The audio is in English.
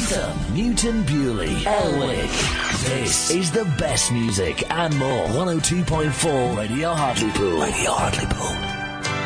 Grantham, Newton Bewley, Elwick. This is the best music and more. 102.4 Radio Hartlepool. Radio Hartlepool.